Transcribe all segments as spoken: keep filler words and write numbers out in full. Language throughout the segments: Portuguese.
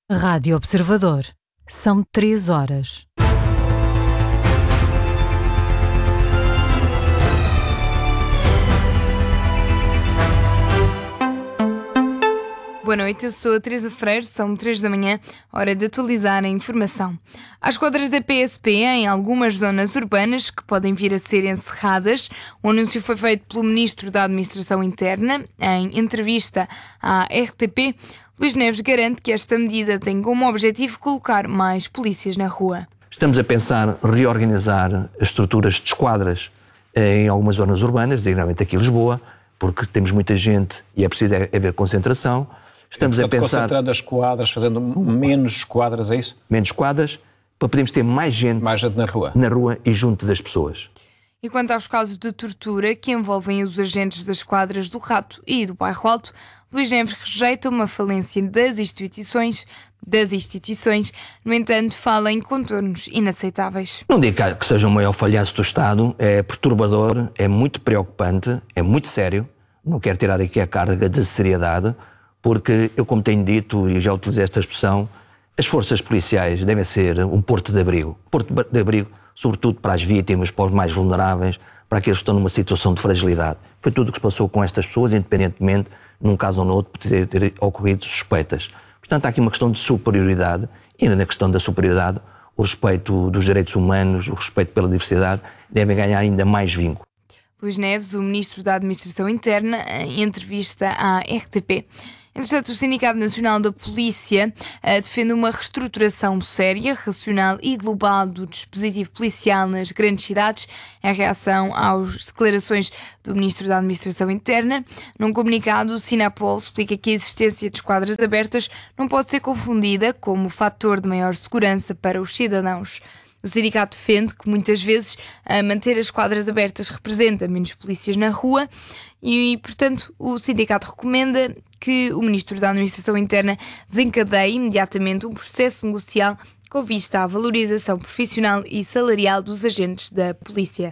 Rádio Observador. São três horas. Boa noite, eu sou a Teresa Freire, são três da manhã, hora de atualizar a informação. Há esquadras da P S P em algumas zonas urbanas que podem vir a ser encerradas. O anúncio foi feito pelo Ministro da Administração Interna em entrevista à R T P. Luís Neves garante que esta medida tem como objetivo colocar mais polícias na rua. Estamos a pensar reorganizar as estruturas de esquadras em algumas zonas urbanas, designadamente aqui em Lisboa, porque temos muita gente e é preciso haver concentração. Estamos e, a portanto, pensar... concentrando as esquadras, fazendo menos esquadras, é isso? Menos esquadras, para podermos ter mais gente, mais gente na rua. na rua e junto das pessoas. E quanto aos casos de tortura que envolvem os agentes das esquadras do Rato e do Bairro Alto, Luís Neves rejeita uma falência das instituições, das instituições, no entanto fala em contornos inaceitáveis. Não digo que seja o maior falhanço do Estado, é perturbador, é muito preocupante, é muito sério, não quero tirar aqui a carga de seriedade, porque eu, como tenho dito e já utilizei esta expressão, as forças policiais devem ser um porto de abrigo. Porto de abrigo, sobretudo para as vítimas, para os mais vulneráveis, para aqueles que estão numa situação de fragilidade. Foi tudo o que se passou com estas pessoas, independentemente, num caso ou no outro, por ter, ter ocorrido suspeitas. Portanto, há aqui uma questão de superioridade, e ainda na questão da superioridade, o respeito dos direitos humanos, o respeito pela diversidade, devem ganhar ainda mais vínculo. Luís Neves, o Ministro da Administração Interna, em entrevista à R T P. Entretanto, o Sindicato Nacional da Polícia uh, defende uma reestruturação séria, racional e global do dispositivo policial nas grandes cidades, em reação às declarações do Ministro da Administração Interna. Num comunicado, o Sinapol explica que a existência de esquadras abertas não pode ser confundida como fator de maior segurança para os cidadãos. O sindicato defende que muitas vezes manter as esquadras abertas representa menos polícias na rua e, portanto, o sindicato recomenda que o Ministro da Administração Interna desencadeie imediatamente um processo negocial com vista à valorização profissional e salarial dos agentes da polícia.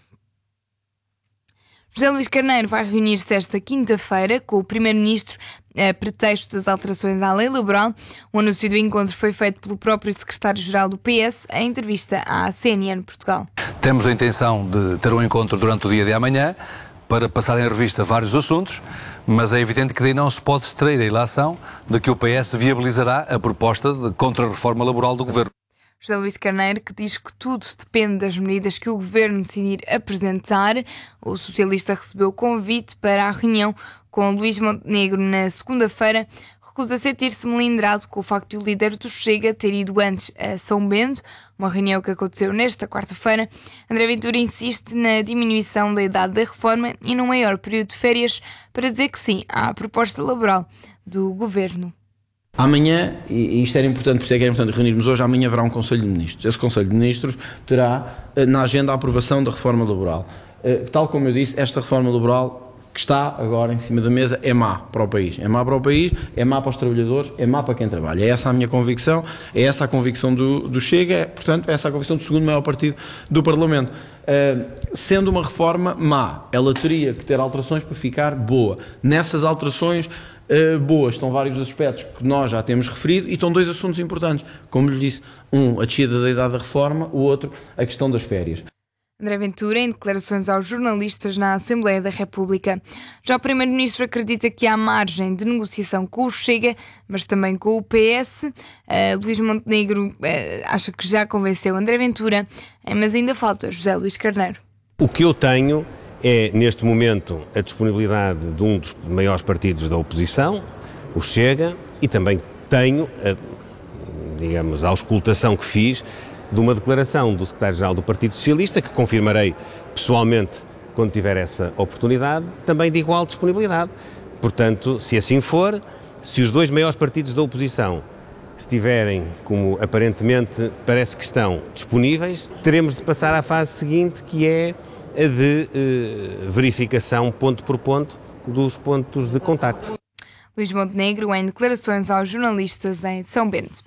José Luís Carneiro vai reunir-se esta quinta-feira com o Primeiro-Ministro a pretexto das alterações à lei laboral. O anúncio do encontro foi feito pelo próprio Secretário-Geral do P S em entrevista à C N N Portugal. Temos a intenção de ter um encontro durante o dia de amanhã para passar em revista vários assuntos, mas é evidente que daí não se pode extrair a ilação de que o P S viabilizará a proposta de contra-reforma laboral do Governo. José Luís Carneiro, que diz que tudo depende das medidas que o Governo decidir apresentar. O socialista recebeu o convite para a reunião com Luís Montenegro na segunda-feira. Recusa sentir-se melindrado com o facto de o líder do Chega ter ido antes a São Bento, uma reunião que aconteceu nesta quarta-feira. André Ventura insiste na diminuição da idade da reforma e num maior período de férias para dizer que sim à proposta laboral do Governo. Amanhã, e isto era importante, por isso é que era importante reunirmos hoje, amanhã haverá um Conselho de Ministros. Esse Conselho de Ministros terá na agenda a aprovação da reforma laboral. Tal como eu disse, esta reforma laboral que está agora em cima da mesa é má para o país. É má para o país, é má para os trabalhadores, é má para quem trabalha. É essa a minha convicção, é essa a convicção do, do Chega, é, portanto, é essa a convicção do segundo maior partido do Parlamento. Uh, sendo uma reforma má, ela teria que ter alterações para ficar boa. Nessas alterações uh, boas estão vários aspectos que nós já temos referido e estão dois assuntos importantes. Como lhe disse, um, a descida da idade da reforma, o outro, a questão das férias. André Ventura, em declarações aos jornalistas na Assembleia da República. Já o Primeiro-Ministro acredita que há margem de negociação com o Chega, mas também com o P S. Uh, Luís Montenegro uh, acha que já convenceu André Ventura, uh, mas ainda falta José Luís Carneiro. O que eu tenho é, neste momento, a disponibilidade de um dos maiores partidos da oposição, o Chega, e também tenho, a, digamos, a auscultação que fiz de uma declaração do secretário-geral do Partido Socialista, que confirmarei pessoalmente quando tiver essa oportunidade, também de igual disponibilidade. Portanto, se assim for, se os dois maiores partidos da oposição estiverem, como aparentemente parece que estão, disponíveis, teremos de passar à fase seguinte, que é a de eh, verificação ponto por ponto dos pontos de contacto. Luís Montenegro, em declarações aos jornalistas em São Bento.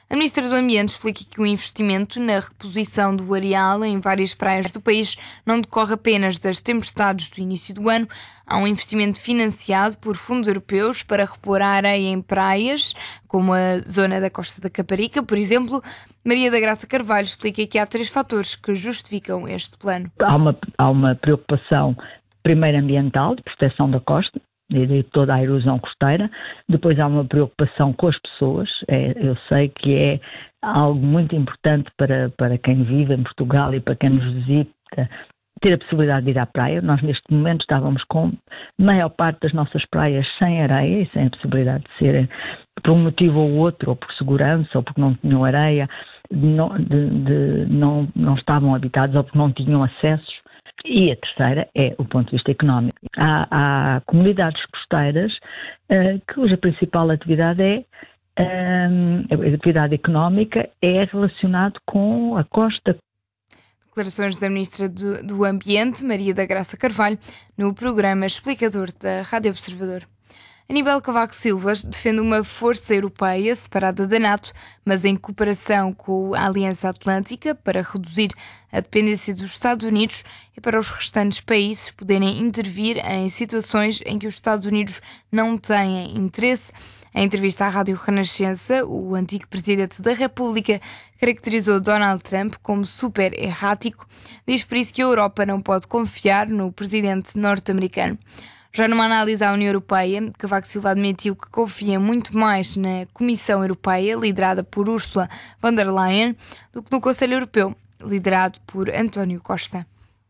A Ministra do Ambiente explica que o investimento na reposição do areal em várias praias do país não decorre apenas das tempestades do início do ano. Há um investimento financiado por fundos europeus para repor a areia em praias, como a zona da Costa da Caparica, por exemplo. Maria da Graça Carvalho explica que há três fatores que justificam este plano. Há uma, há uma preocupação, primeiro ambiental, de proteção da costa e de toda a erosão costeira. Depois há uma preocupação com as pessoas. É, eu sei que é algo muito importante para, para quem vive em Portugal e para quem nos visita, ter a possibilidade de ir à praia. Nós neste momento estávamos com a maior parte das nossas praias sem areia e sem a possibilidade de serem, por um motivo ou outro, ou por segurança, ou porque não tinham areia, não, de, de, não, não estavam habitados ou porque não tinham acessos. E a terceira é o ponto de vista económico. Há, há comunidades costeiras uh, cuja principal atividade é uh, a atividade económica é relacionada com a costa. Declarações da Ministra do, do Ambiente, Maria da Graça Carvalho, no programa Explicador da Rádio Observador. Aníbal Cavaco Silva defende uma força europeia separada da NATO, mas em cooperação com a Aliança Atlântica para reduzir a dependência dos Estados Unidos e para os restantes países poderem intervir em situações em que os Estados Unidos não têm interesse. Em entrevista à Rádio Renascença, o antigo Presidente da República caracterizou Donald Trump como super errático. Diz por isso que a Europa não pode confiar no presidente norte-americano. Já numa análise à União Europeia, Cavaco Silva admitiu que confia muito mais na Comissão Europeia, liderada por Ursula von der Leyen, do que no Conselho Europeu, liderado por António Costa.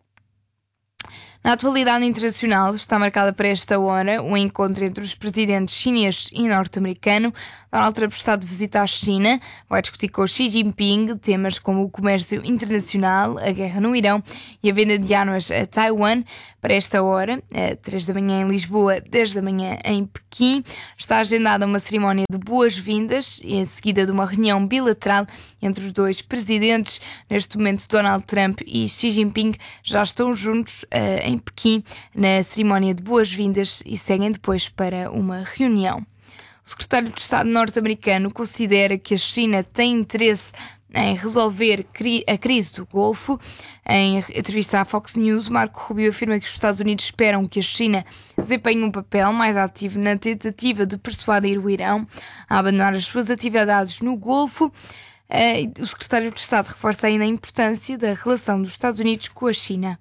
Na atualidade internacional, está marcada para esta hora o encontro entre os presidentes chinês e norte-americano. Donald Trump está de visita à China, vai discutir com Xi Jinping temas como o comércio internacional, a guerra no Irão e a venda de armas a Taiwan. Para esta hora, três da manhã em Lisboa, dez da manhã em Pequim, está agendada uma cerimónia de boas-vindas e em seguida de uma reunião bilateral entre os dois presidentes. Neste momento, Donald Trump e Xi Jinping já estão juntos uh, em Pequim na cerimónia de boas-vindas e seguem depois para uma reunião. O secretário de Estado norte-americano considera que a China tem interesse em resolver a crise do Golfo. Em entrevista à Fox News, Marco Rubio afirma que os Estados Unidos esperam que a China desempenhe um papel mais ativo na tentativa de persuadir o Irão a abandonar as suas atividades no Golfo. O secretário de Estado reforça ainda a importância da relação dos Estados Unidos com a China.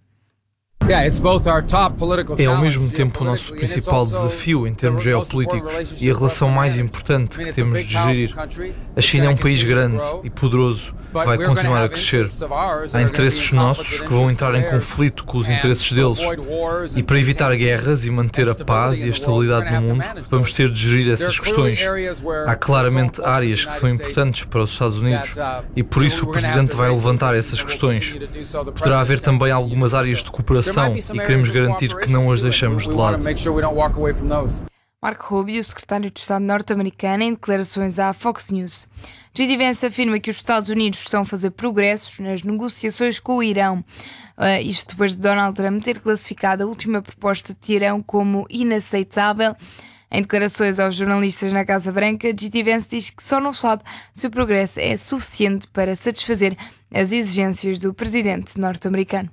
É ao mesmo tempo o nosso principal desafio em termos geopolíticos e a relação mais importante que temos de gerir. A China é um país grande e poderoso que vai continuar a crescer. Há interesses nossos que vão entrar em conflito com os interesses deles. E para evitar guerras e manter a paz e a estabilidade no mundo, vamos ter de gerir essas questões. Há claramente áreas que são importantes para os Estados Unidos e por isso o Presidente vai levantar essas questões. Poderá haver também algumas áreas de cooperação e queremos garantir que não as deixamos de lado. Marco Rubio, secretário de Estado norte-americano, em declarações à Fox News. J D Vance afirma que os Estados Unidos estão a fazer progressos nas negociações com o Irão. Uh, isto depois de Donald Trump ter classificado a última proposta de Irão como inaceitável. Em declarações aos jornalistas na Casa Branca, J D Vance diz que só não sabe se o progresso é suficiente para satisfazer as exigências do presidente norte-americano.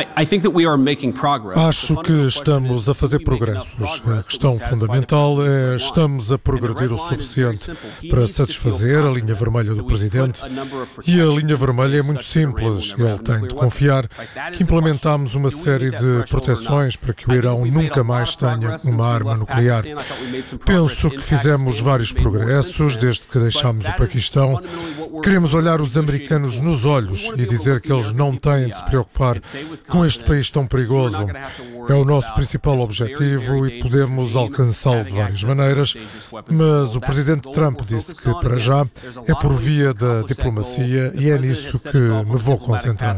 Acho que estamos a fazer progressos. A questão fundamental é estamos a progredir o suficiente para satisfazer a linha vermelha do Presidente. E a linha vermelha é muito simples. Ele tem de confiar que implementamos uma série de proteções para que o Irão nunca mais tenha uma arma nuclear. Penso que fizemos vários progressos desde que deixámos o Paquistão. Queremos olhar os americanos nos olhos e dizer que eles não têm de se preocupar com este país tão perigoso. É o nosso principal objetivo e podemos alcançá-lo de várias maneiras, mas o presidente Trump disse que, para já, é por via da diplomacia e é nisso que me vou concentrar.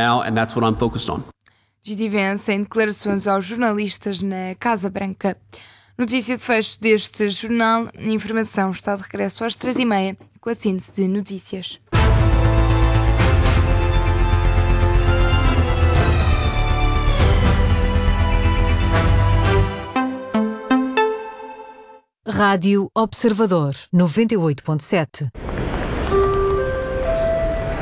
J D Vance em declarações aos jornalistas na Casa Branca. Notícia de fecho deste jornal. A informação está de regresso às três e meia com a síntese de notícias. Rádio Observador, noventa e oito ponto sete.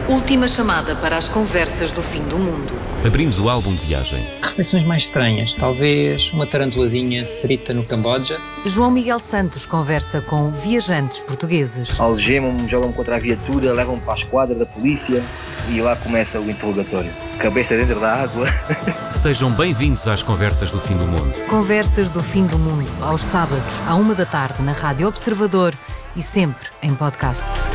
Última chamada para as conversas do fim do mundo. Abrimos o álbum de viagem. Refeições mais estranhas, talvez uma tarantulazinha frita no Camboja. João Miguel Santos conversa com viajantes portugueses. Algemam-me, jogam-me contra a viatura, levam-me para a esquadra da polícia e lá começa o interrogatório. Cabeça dentro da água. Sejam bem-vindos às Conversas do Fim do Mundo. Conversas do Fim do Mundo, aos sábados, à uma da tarde, na Rádio Observador e sempre em podcast.